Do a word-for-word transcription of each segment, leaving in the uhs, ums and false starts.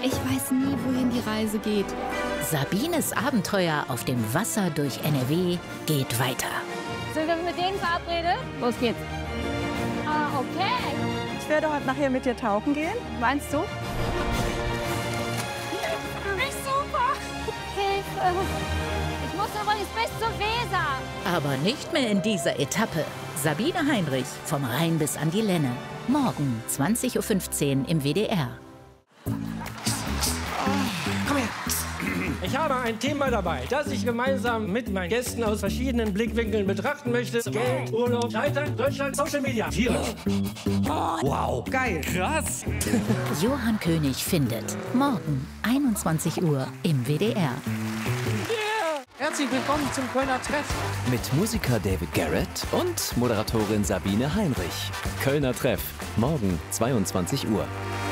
Ich weiß nie, wohin die Reise geht. Sabines Abenteuer auf dem Wasser durch N R W geht weiter. Sind wir mit denen verabredet? Los geht's. Ah, okay. Ich werde heute nachher mit dir tauchen gehen. Meinst du? Nicht super. Hilfe. Ich muss übrigens bis zur Weser. Aber nicht mehr in dieser Etappe. Sabine Heinrich, vom Rhein bis an die Lenne. Morgen zwanzig Uhr fünfzehn im W D R. Komm her. Ich habe ein Thema dabei, das ich gemeinsam mit meinen Gästen aus verschiedenen Blickwinkeln betrachten möchte. Geld, Urlaub, Scheitern, Deutschland, Social Media. Tiere. Wow, geil, krass. Johann König findet morgen einundzwanzig Uhr im W D R. Yeah. Herzlich willkommen zum Kölner Treff. Mit Musiker David Garrett und Moderatorin Sabine Heinrich. Kölner Treff, morgen zweiundzwanzig Uhr.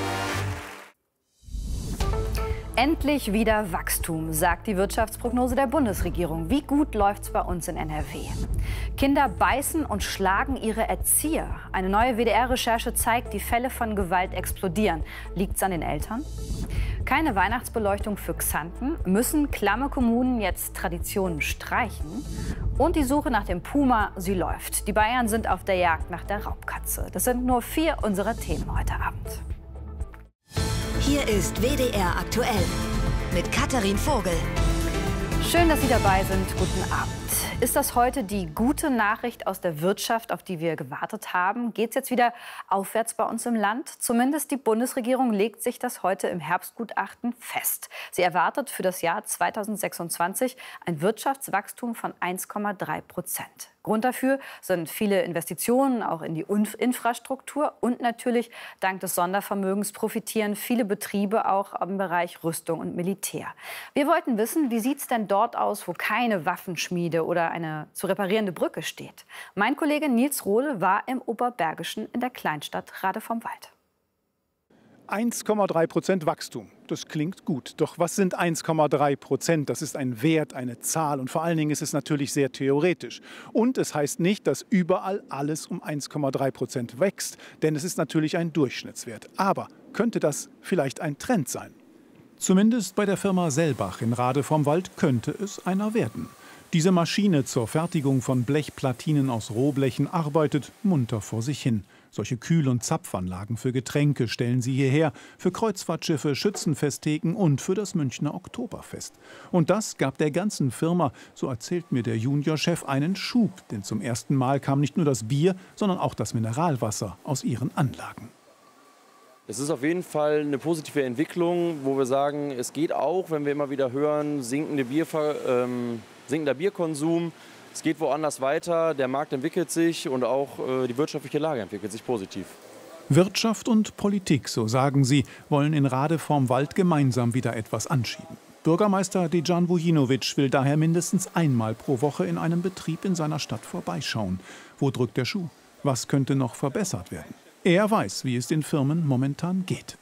Endlich wieder Wachstum, sagt die Wirtschaftsprognose der Bundesregierung. Wie gut läuft's bei uns in N R W? Kinder beißen und schlagen ihre Erzieher. Eine neue W D R-Recherche zeigt, die Fälle von Gewalt explodieren. Liegt's an den Eltern? Keine Weihnachtsbeleuchtung für Xanten? Müssen klamme Kommunen jetzt Traditionen streichen? Und die Suche nach dem Puma, sie läuft. Die Bayern sind auf der Jagd nach der Raubkatze. Das sind nur vier unserer Themen heute Abend. Hier ist W D R aktuell mit Katharin Vogel. Schön, dass Sie dabei sind. Guten Abend. Ist das heute die gute Nachricht aus der Wirtschaft, auf die wir gewartet haben? Geht es jetzt wieder aufwärts bei uns im Land? Zumindest die Bundesregierung legt sich das heute im Herbstgutachten fest. Sie erwartet für das Jahr zweitausendsechsundzwanzig ein Wirtschaftswachstum von eins Komma drei Prozent. Grund dafür sind viele Investitionen auch in die Infrastruktur und natürlich dank des Sondervermögens profitieren viele Betriebe auch im Bereich Rüstung und Militär. Wir wollten wissen, wie sieht es denn dort aus, wo keine Waffenschmiede oder eine zu reparierende Brücke steht. Mein Kollege Nils Rohle war im Oberbergischen in der Kleinstadt Rade vom Wald. eins Komma drei Prozent Wachstum, das klingt gut. Doch was sind eins Komma drei Prozent? Das ist ein Wert, eine Zahl. Und vor allen Dingen ist es natürlich sehr theoretisch. Und es heißt nicht, dass überall alles um eins Komma drei Prozent wächst. Denn es ist natürlich ein Durchschnittswert. Aber könnte das vielleicht ein Trend sein? Zumindest bei der Firma Selbach in Rade vom Wald könnte es einer werden. Diese Maschine zur Fertigung von Blechplatinen aus Rohblechen arbeitet munter vor sich hin. Solche Kühl- und Zapfanlagen für Getränke stellen sie hierher, für Kreuzfahrtschiffe, Schützenfesttheken und für das Münchner Oktoberfest. Und das gab der ganzen Firma, so erzählt mir der Juniorchef, einen Schub. Denn zum ersten Mal kam nicht nur das Bier, sondern auch das Mineralwasser aus ihren Anlagen. Es ist auf jeden Fall eine positive Entwicklung, wo wir sagen, es geht auch, wenn wir immer wieder hören, sinkende Bierver ähm, sinkender Bierkonsum. Es geht woanders weiter, der Markt entwickelt sich und auch äh, die wirtschaftliche Lage entwickelt sich positiv. Wirtschaft und Politik, so sagen sie, wollen in Rade vorm Wald gemeinsam wieder etwas anschieben. Bürgermeister Dejan Vujinovic will daher mindestens einmal pro Woche in einem Betrieb in seiner Stadt vorbeischauen. Wo drückt der Schuh? Was könnte noch verbessert werden? Er weiß, wie es den Firmen momentan geht.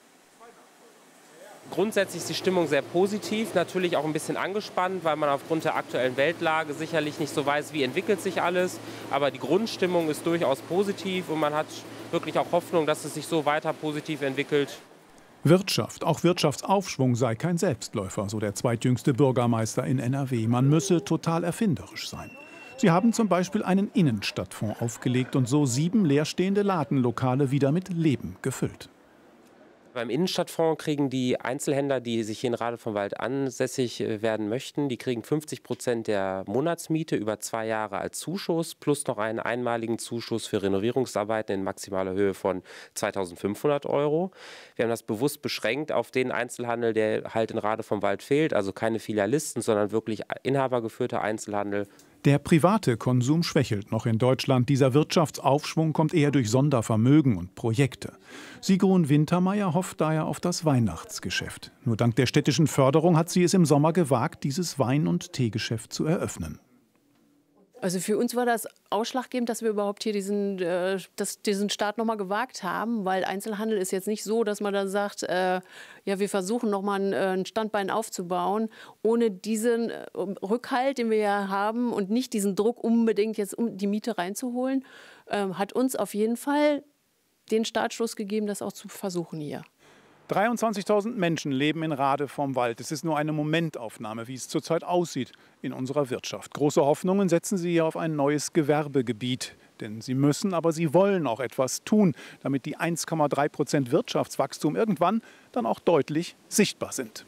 Grundsätzlich ist die Stimmung sehr positiv, natürlich auch ein bisschen angespannt, weil man aufgrund der aktuellen Weltlage sicherlich nicht so weiß, wie entwickelt sich alles. Aber die Grundstimmung ist durchaus positiv und man hat wirklich auch Hoffnung, dass es sich so weiter positiv entwickelt. Wirtschaft, auch Wirtschaftsaufschwung sei kein Selbstläufer, so der zweitjüngste Bürgermeister in N R W. Man müsse total erfinderisch sein. Sie haben zum Beispiel einen Innenstadtfonds aufgelegt und so sieben leerstehende Ladenlokale wieder mit Leben gefüllt. Beim Innenstadtfonds kriegen die Einzelhändler, die sich hier in Rade vom Wald ansässig werden möchten, die kriegen fünfzig Prozent der Monatsmiete über zwei Jahre als Zuschuss plus noch einen einmaligen Zuschuss für Renovierungsarbeiten in maximaler Höhe von zweitausendfünfhundert Euro. Wir haben das bewusst beschränkt auf den Einzelhandel, der halt in Rade vom Wald fehlt, also keine Filialisten, sondern wirklich inhabergeführter Einzelhandel. Der private Konsum schwächelt noch in Deutschland. Dieser Wirtschaftsaufschwung kommt eher durch Sondervermögen und Projekte. Sigrun Wintermeyer hofft daher auf das Weihnachtsgeschäft. Nur dank der städtischen Förderung hat sie es im Sommer gewagt, dieses Wein- und Teegeschäft zu eröffnen. Also für uns war das ausschlaggebend, dass wir überhaupt hier diesen, äh, das, diesen Start noch mal gewagt haben, weil Einzelhandel ist jetzt nicht so, dass man dann sagt, äh, ja, wir versuchen noch mal ein, ein Standbein aufzubauen, ohne diesen äh, Rückhalt, den wir ja haben und nicht diesen Druck unbedingt jetzt um die Miete reinzuholen, äh, hat uns auf jeden Fall den Startschuss gegeben, das auch zu versuchen hier. dreiundzwanzigtausend Menschen leben in Rade vom Wald. Es ist nur eine Momentaufnahme, wie es zurzeit aussieht in unserer Wirtschaft. Große Hoffnungen setzen sie hier auf ein neues Gewerbegebiet. Denn sie müssen, aber sie wollen auch etwas tun, damit die eins Komma drei Prozent Wirtschaftswachstum irgendwann dann auch deutlich sichtbar sind.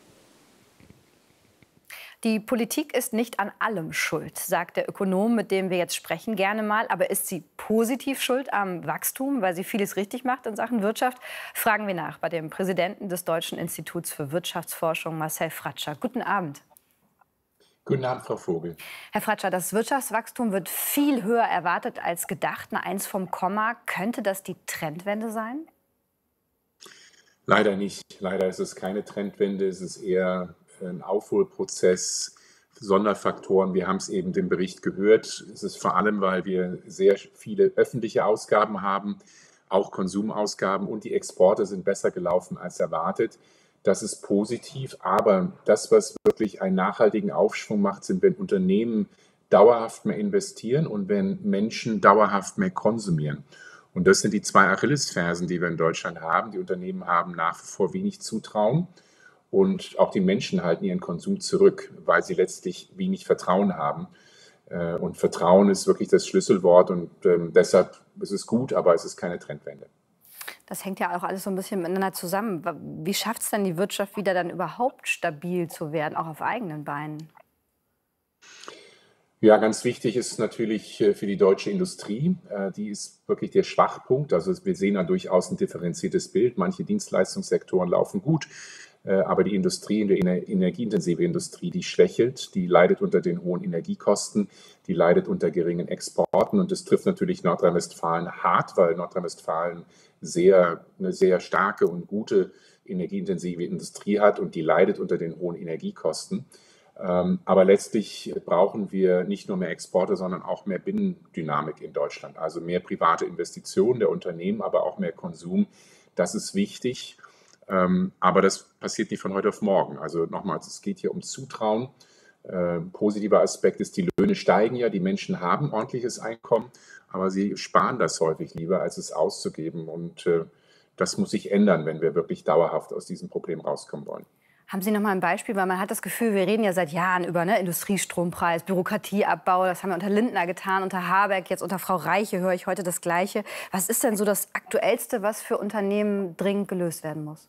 Die Politik ist nicht an allem schuld, sagt der Ökonom, mit dem wir jetzt sprechen, gerne mal. Aber ist sie positiv schuld am Wachstum, weil sie vieles richtig macht in Sachen Wirtschaft? Fragen wir nach bei dem Präsidenten des Deutschen Instituts für Wirtschaftsforschung, Marcel Fratscher. Guten Abend. Guten Abend, Frau Vogel. Herr Fratscher, das Wirtschaftswachstum wird viel höher erwartet als gedacht. Eine Eins vom Komma. Könnte das die Trendwende sein? Leider nicht. Leider ist es keine Trendwende. Es ist eher ein Aufholprozess, Sonderfaktoren. Wir haben es eben im Bericht gehört. Es ist vor allem, weil wir sehr viele öffentliche Ausgaben haben, auch Konsumausgaben, und die Exporte sind besser gelaufen als erwartet. Das ist positiv, aber das, was wirklich einen nachhaltigen Aufschwung macht, sind, wenn Unternehmen dauerhaft mehr investieren und wenn Menschen dauerhaft mehr konsumieren. Und das sind die zwei Achillesfersen, die wir in Deutschland haben. Die Unternehmen haben nach wie vor wenig Zutrauen. Und auch die Menschen halten ihren Konsum zurück, weil sie letztlich wenig Vertrauen haben. Und Vertrauen ist wirklich das Schlüsselwort. Und deshalb ist es gut, aber es ist keine Trendwende. Das hängt ja auch alles so ein bisschen miteinander zusammen. Wie schafft es denn die Wirtschaft wieder dann überhaupt stabil zu werden, auch auf eigenen Beinen? Ja, ganz wichtig ist natürlich für die deutsche Industrie. Die ist wirklich der Schwachpunkt. Also wir sehen da durchaus ein differenziertes Bild. Manche Dienstleistungssektoren laufen gut. Aber die Industrie, die energieintensive Industrie, die schwächelt, die leidet unter den hohen Energiekosten, die leidet unter geringen Exporten. Und das trifft natürlich Nordrhein-Westfalen hart, weil Nordrhein-Westfalen sehr, eine sehr starke und gute energieintensive Industrie hat und die leidet unter den hohen Energiekosten. Aber letztlich brauchen wir nicht nur mehr Exporte, sondern auch mehr Binnendynamik in Deutschland. Also mehr private Investitionen der Unternehmen, aber auch mehr Konsum. Das ist wichtig. Ähm, aber das passiert nicht von heute auf morgen. Also nochmals, es geht hier um Zutrauen. Äh, positiver Aspekt ist, die Löhne steigen ja, die Menschen haben ordentliches Einkommen, aber sie sparen das häufig lieber, als es auszugeben. Und äh, das muss sich ändern, wenn wir wirklich dauerhaft aus diesem Problem rauskommen wollen. Haben Sie noch mal ein Beispiel? Weil man hat das Gefühl, wir reden ja seit Jahren über ne, Industriestrompreis, Bürokratieabbau. Das haben wir unter Lindner getan, unter Habeck, jetzt unter Frau Reiche höre ich heute das Gleiche. Was ist denn so das Aktuellste, was für Unternehmen dringend gelöst werden muss?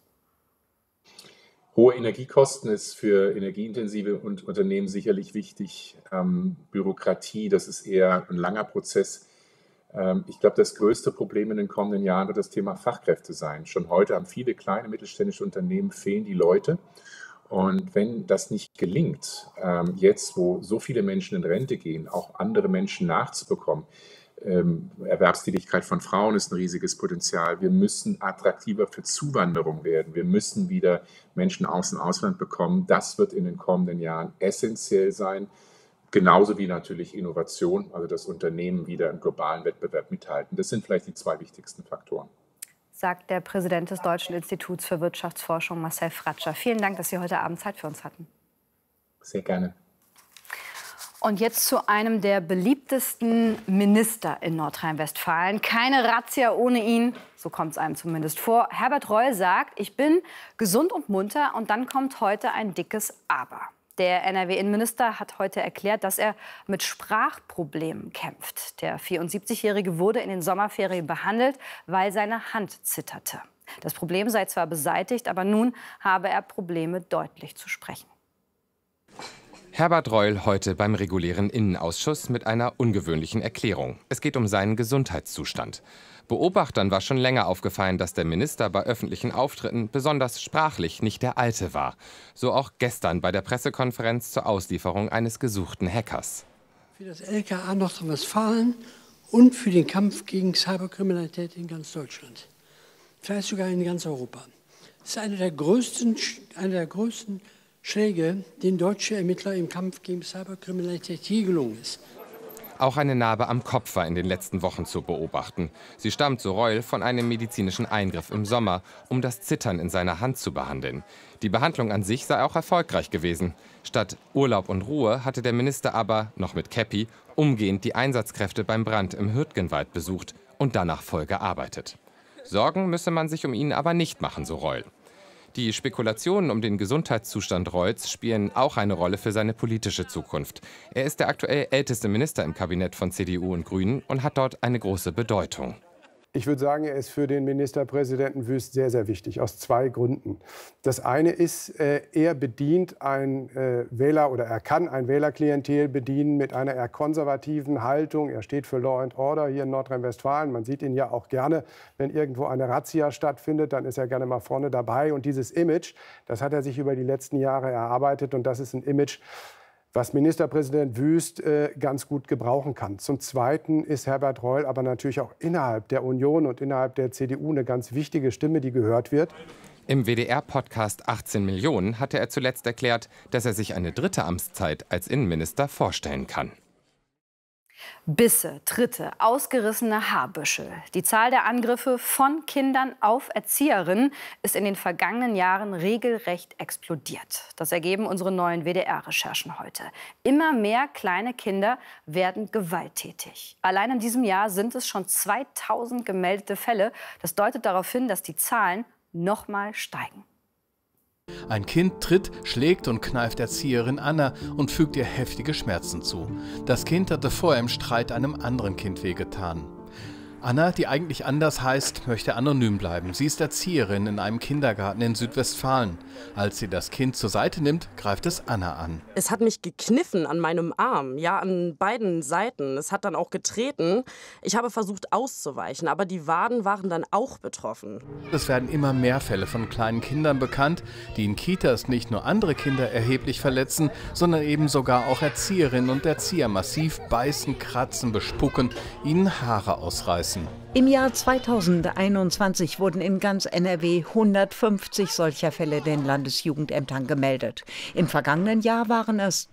Hohe Energiekosten ist für energieintensive Unternehmen sicherlich wichtig. Ähm, Bürokratie, das ist eher ein langer Prozess. Ähm, ich glaube, das größte Problem in den kommenden Jahren wird das Thema Fachkräfte sein. Schon heute haben viele kleine mittelständische Unternehmen, fehlen die Leute. Und wenn das nicht gelingt, ähm, jetzt, wo so viele Menschen in Rente gehen, auch andere Menschen nachzubekommen, Ähm, Erwerbstätigkeit von Frauen ist ein riesiges Potenzial. Wir müssen attraktiver für Zuwanderung werden. Wir müssen wieder Menschen aus dem Ausland bekommen. Das wird in den kommenden Jahren essentiell sein. Genauso wie natürlich Innovation, also das Unternehmen wieder im globalen Wettbewerb mithalten. Das sind vielleicht die zwei wichtigsten Faktoren. Sagt der Präsident des Deutschen Instituts für Wirtschaftsforschung, Marcel Fratscher. Vielen Dank, dass Sie heute Abend Zeit für uns hatten. Sehr gerne. Und jetzt zu einem der beliebtesten Minister in Nordrhein-Westfalen. Keine Razzia ohne ihn, so kommt es einem zumindest vor. Herbert Reul sagt, ich bin gesund und munter, und dann kommt heute ein dickes Aber. Der N R W-Innenminister hat heute erklärt, dass er mit Sprachproblemen kämpft. Der vierundsiebzigjährige wurde in den Sommerferien behandelt, weil seine Hand zitterte. Das Problem sei zwar beseitigt, aber nun habe er Probleme, deutlich zu sprechen. Herbert Reul heute beim regulären Innenausschuss mit einer ungewöhnlichen Erklärung. Es geht um seinen Gesundheitszustand. Beobachtern war schon länger aufgefallen, dass der Minister bei öffentlichen Auftritten besonders sprachlich nicht der Alte war. So auch gestern bei der Pressekonferenz zur Auslieferung eines gesuchten Hackers. Für das L K A Nordrhein-Westfalen und für den Kampf gegen Cyberkriminalität in ganz Deutschland. Vielleicht sogar in ganz Europa. Das ist einer der größten, einer der größten Schläge, den deutsche Ermittler im Kampf gegen Cyberkriminalität je gelungen ist. Auch eine Narbe am Kopf war in den letzten Wochen zu beobachten. Sie stammt, so Reul, von einem medizinischen Eingriff im Sommer, um das Zittern in seiner Hand zu behandeln. Die Behandlung an sich sei auch erfolgreich gewesen. Statt Urlaub und Ruhe hatte der Minister aber, noch mit Käppi, umgehend die Einsatzkräfte beim Brand im Hürtgenwald besucht und danach voll gearbeitet. Sorgen müsse man sich um ihn aber nicht machen, so Reul. Die Spekulationen um den Gesundheitszustand Reuls spielen auch eine Rolle für seine politische Zukunft. Er ist der aktuell älteste Minister im Kabinett von C D U und Grünen und hat dort eine große Bedeutung. Ich würde sagen, er ist für den Ministerpräsidenten Wüst sehr, sehr wichtig, aus zwei Gründen. Das eine ist, er bedient ein Wähler oder er kann ein Wählerklientel bedienen mit einer eher konservativen Haltung. Er steht für Law and Order hier in Nordrhein-Westfalen. Man sieht ihn ja auch gerne, wenn irgendwo eine Razzia stattfindet, dann ist er gerne mal vorne dabei. Und dieses Image, das hat er sich über die letzten Jahre erarbeitet und das ist ein Image, was Ministerpräsident Wüst äh, ganz gut gebrauchen kann. Zum Zweiten ist Herbert Reul aber natürlich auch innerhalb der Union und innerhalb der C D U eine ganz wichtige Stimme, die gehört wird. Im W D R-Podcast achtzehn Millionen hatte er zuletzt erklärt, dass er sich eine dritte Amtszeit als Innenminister vorstellen kann. Bisse, Tritte, ausgerissene Haarbüschel. Die Zahl der Angriffe von Kindern auf Erzieherinnen ist in den vergangenen Jahren regelrecht explodiert. Das ergeben unsere neuen W D R-Recherchen heute. Immer mehr kleine Kinder werden gewalttätig. Allein in diesem Jahr sind es schon zweitausend gemeldete Fälle. Das deutet darauf hin, dass die Zahlen noch mal steigen. Ein Kind tritt, schlägt und kneift Erzieherin Anna und fügt ihr heftige Schmerzen zu. Das Kind hatte vorher im Streit einem anderen Kind wehgetan. Anna, die eigentlich anders heißt, möchte anonym bleiben. Sie ist Erzieherin in einem Kindergarten in Südwestfalen. Als sie das Kind zur Seite nimmt, greift es Anna an. Es hat mich gekniffen an meinem Arm, ja, an beiden Seiten. Es hat dann auch getreten. Ich habe versucht auszuweichen, aber die Waden waren dann auch betroffen. Es werden immer mehr Fälle von kleinen Kindern bekannt, die in Kitas nicht nur andere Kinder erheblich verletzen, sondern eben sogar auch Erzieherinnen und Erzieher massiv beißen, kratzen, bespucken, ihnen Haare ausreißen. Im Jahr zweitausendeinundzwanzig wurden in ganz N R W hundertfünfzig solcher Fälle den Landesjugendämtern gemeldet. Im vergangenen Jahr waren es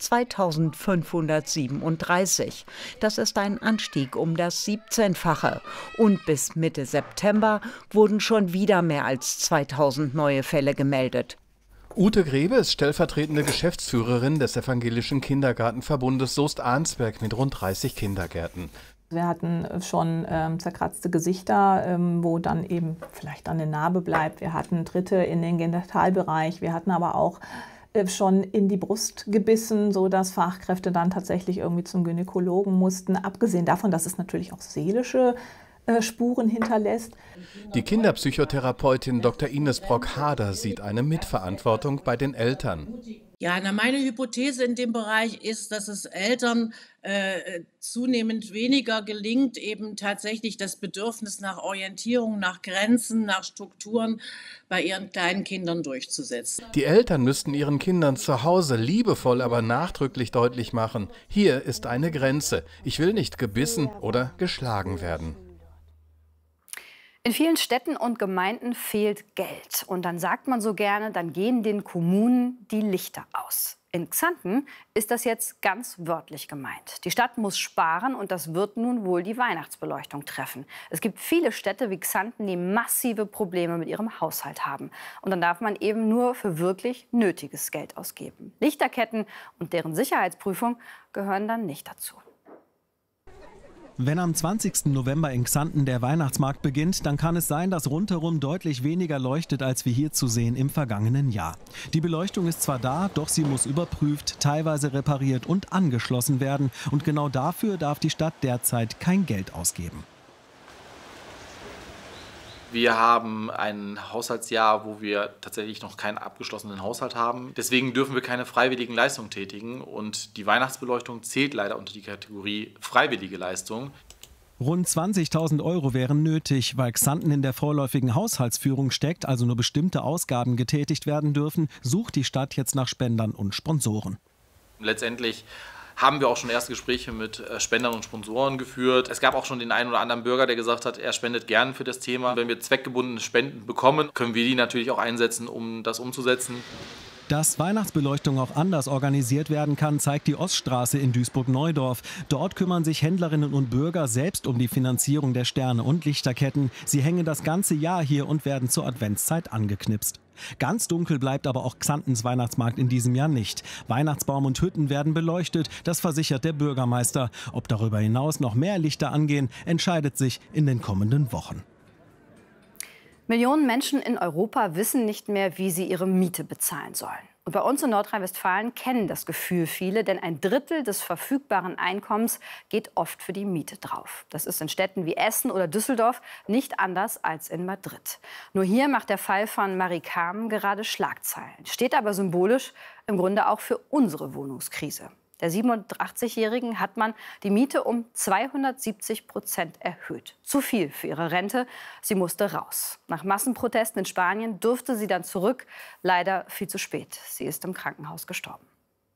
zweitausendfünfhundertsiebenunddreißig. Das ist ein Anstieg um das siebzehnfache. Und bis Mitte September wurden schon wieder mehr als zweitausend neue Fälle gemeldet. Ute Grebe ist stellvertretende Geschäftsführerin des Evangelischen Kindergartenverbundes Soest-Arnsberg mit rund dreißig Kindergärten. Wir hatten schon ähm, zerkratzte Gesichter, ähm, wo dann eben vielleicht eine Narbe bleibt. Wir hatten Tritte in den Genitalbereich. Wir hatten aber auch äh, schon in die Brust gebissen, sodass Fachkräfte dann tatsächlich irgendwie zum Gynäkologen mussten. Abgesehen davon, dass es natürlich auch seelische äh, Spuren hinterlässt. Die Kinderpsychotherapeutin Doktor Ines Brock-Hader sieht eine Mitverantwortung bei den Eltern. Ja, na, meine Hypothese in dem Bereich ist, dass es Eltern äh, zunehmend weniger gelingt, eben tatsächlich das Bedürfnis nach Orientierung, nach Grenzen, nach Strukturen bei ihren kleinen Kindern durchzusetzen. Die Eltern müssten ihren Kindern zu Hause liebevoll, aber nachdrücklich deutlich machen: Hier ist eine Grenze. Ich will nicht gebissen oder geschlagen werden. In vielen Städten und Gemeinden fehlt Geld. Und dann sagt man so gerne, dann gehen den Kommunen die Lichter aus. In Xanten ist das jetzt ganz wörtlich gemeint. Die Stadt muss sparen und das wird nun wohl die Weihnachtsbeleuchtung treffen. Es gibt viele Städte wie Xanten, die massive Probleme mit ihrem Haushalt haben. Und dann darf man eben nur für wirklich nötiges Geld ausgeben. Lichterketten und deren Sicherheitsprüfung gehören dann nicht dazu. Wenn am zwanzigsten November in Xanten der Weihnachtsmarkt beginnt, dann kann es sein, dass rundherum deutlich weniger leuchtet, als wir hier zu sehen im vergangenen Jahr. Die Beleuchtung ist zwar da, doch sie muss überprüft, teilweise repariert und angeschlossen werden. Und genau dafür darf die Stadt derzeit kein Geld ausgeben. Wir haben ein Haushaltsjahr, wo wir tatsächlich noch keinen abgeschlossenen Haushalt haben. Deswegen dürfen wir keine freiwilligen Leistungen tätigen. Und die Weihnachtsbeleuchtung zählt leider unter die Kategorie freiwillige Leistung. Rund zwanzigtausend Euro wären nötig, weil Xanten in der vorläufigen Haushaltsführung steckt, also nur bestimmte Ausgaben getätigt werden dürfen, sucht die Stadt jetzt nach Spendern und Sponsoren. Letztendlich haben wir auch schon erste Gespräche mit Spendern und Sponsoren geführt. Es gab auch schon den einen oder anderen Bürger, der gesagt hat, er spendet gern für das Thema. Wenn wir zweckgebundene Spenden bekommen, können wir die natürlich auch einsetzen, um das umzusetzen. Dass Weihnachtsbeleuchtung auch anders organisiert werden kann, zeigt die Oststraße in Duisburg-Neudorf. Dort kümmern sich Händlerinnen und Bürger selbst um die Finanzierung der Sterne und Lichterketten. Sie hängen das ganze Jahr hier und werden zur Adventszeit angeknipst. Ganz dunkel bleibt aber auch Xantens Weihnachtsmarkt in diesem Jahr nicht. Weihnachtsbaum und Hütten werden beleuchtet, das versichert der Bürgermeister. Ob darüber hinaus noch mehr Lichter angehen, entscheidet sich in den kommenden Wochen. Millionen Menschen in Europa wissen nicht mehr, wie sie ihre Miete bezahlen sollen. Und bei uns in Nordrhein-Westfalen kennen das Gefühl viele, denn ein Drittel des verfügbaren Einkommens geht oft für die Miete drauf. Das ist in Städten wie Essen oder Düsseldorf nicht anders als in Madrid. Nur hier macht der Fall von Marie Carmen gerade Schlagzeilen, steht aber symbolisch im Grunde auch für unsere Wohnungskrise. Der siebenundachtzigjährigen hat man die Miete um zweihundertsiebzig Prozent erhöht. Zu viel für ihre Rente. Sie musste raus. Nach Massenprotesten in Spanien durfte sie dann zurück. Leider viel zu spät. Sie ist im Krankenhaus gestorben.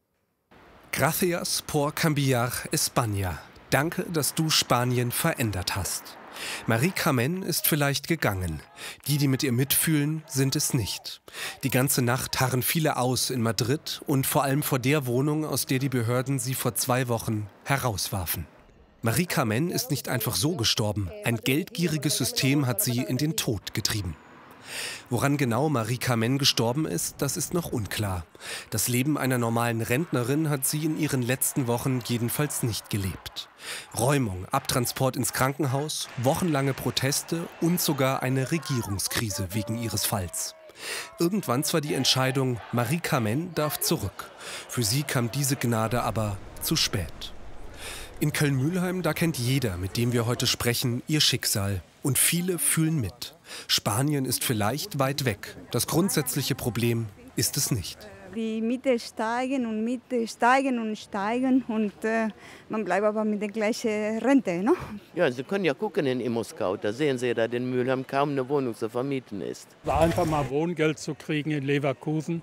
Gracias por cambiar España. Danke, dass du Spanien verändert hast. Marie Carmen ist vielleicht gegangen. Die, die mit ihr mitfühlen, sind es nicht. Die ganze Nacht harren viele aus in Madrid und vor allem vor der Wohnung, aus der die Behörden sie vor zwei Wochen herauswarfen. Marie Carmen ist nicht einfach so gestorben. Ein geldgieriges System hat sie in den Tod getrieben. Woran genau Marie Carmen gestorben ist, das ist noch unklar. Das Leben einer normalen Rentnerin hat sie in ihren letzten Wochen jedenfalls nicht gelebt. Räumung, Abtransport ins Krankenhaus, wochenlange Proteste und sogar eine Regierungskrise wegen ihres Falls. Irgendwann zwar die Entscheidung, Marie Carmen darf zurück. Für sie kam diese Gnade aber zu spät. In Köln-Mülheim, da kennt jeder, mit dem wir heute sprechen, ihr Schicksal. Und viele fühlen mit. Spanien ist vielleicht weit weg. Das grundsätzliche Problem ist es nicht. Die Miete steigen und Miete steigen und steigen und äh, man bleibt aber mit der gleichen Rente. Ne? Ja, Sie können ja gucken in Moskau, da sehen Sie, dass in Mülheim kaum eine Wohnung zu vermieten ist. Einfach mal Wohngeld zu kriegen in Leverkusen.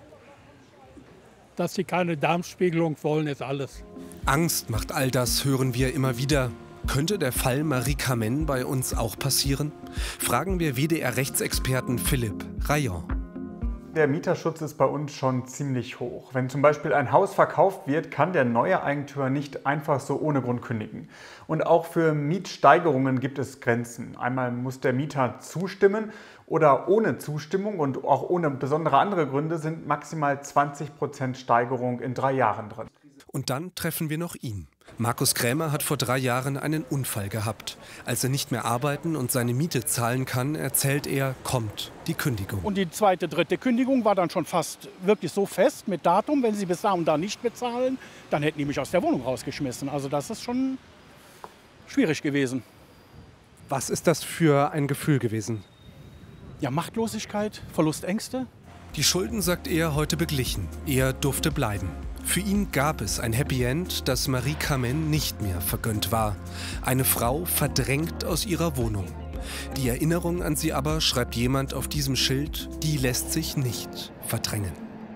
Dass sie keine Darmspiegelung wollen, ist alles. Angst macht all das, hören wir immer wieder. Könnte der Fall Marie Carmen bei uns auch passieren? Fragen wir W D R-Rechtsexperten Philipp Rayon. Der Mieterschutz ist bei uns schon ziemlich hoch. Wenn zum Beispiel ein Haus verkauft wird, kann der neue Eigentümer nicht einfach so ohne Grund kündigen. Und auch für Mietsteigerungen gibt es Grenzen. Einmal muss der Mieter zustimmen oder ohne Zustimmung und auch ohne besondere andere Gründe sind maximal zwanzig Prozent Steigerung in drei Jahren drin. Und dann treffen wir noch ihn. Markus Krämer hat vor drei Jahren einen Unfall gehabt. Als er nicht mehr arbeiten und seine Miete zahlen kann, erzählt er, kommt die Kündigung. Und die zweite, dritte Kündigung war dann schon fast wirklich so fest mit Datum. Wenn Sie bis da und da nicht bezahlen, dann hätten die mich aus der Wohnung rausgeschmissen. Also das ist schon schwierig gewesen. Was ist das für ein Gefühl gewesen? Ja, Machtlosigkeit, Verlustängste. Die Schulden, sagt er, heute beglichen. Er durfte bleiben. Für ihn gab es ein Happy End, das Marie Carmen nicht mehr vergönnt war. Eine Frau verdrängt aus ihrer Wohnung. Die Erinnerung an sie aber, schreibt jemand auf diesem Schild, die lässt sich nicht verdrängen.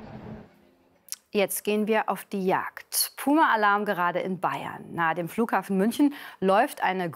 Jetzt gehen wir auf die Jagd. Puma-Alarm gerade in Bayern. Nahe dem Flughafen München läuft eine